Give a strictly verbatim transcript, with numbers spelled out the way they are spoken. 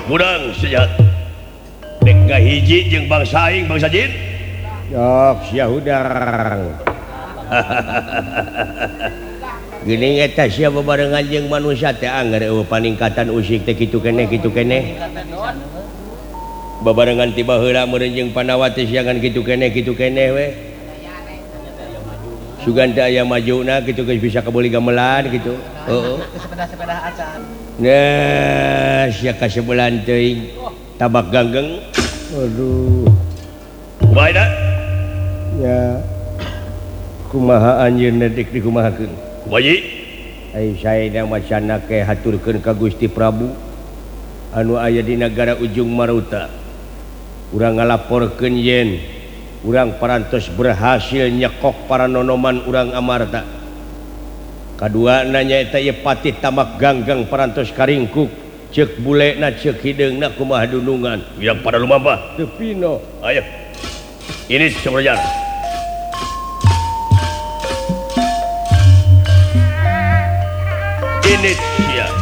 kurang sehat dek hiji jeung bangsa aing bangsa jin Yok sia hudang gini eta sia bebarengan jeung manusia teh anger eueuh paningkatan usik teh kitu keneh kitu keneh bebarengan tiba heula meureun jeung Pandawa teh siangan kitu keneh kitu keneh we sugan teh aya majuna kitu geus bisa kebeuli gamelan kitu heeh sepeda-sepeda acan nah sia kasebelan teuing tabak ganggeng aduh bae da ya kumaha anjeun dik dikumahakeun waji ai saena macana ke haturkeun ka Gusti Prabu anu aya di nagara ujung Maruta urang ngalaporkeun yen urang parantos berhasil nyekok para nonoman urang Amarta kadua nanya eta ieu Patih Tamak Ganggang parantos karingkuk ceuk bulena ceuk hideungna kumaha dunungan yang pada lumambah teu pino ayo ini sebenarnya ini dia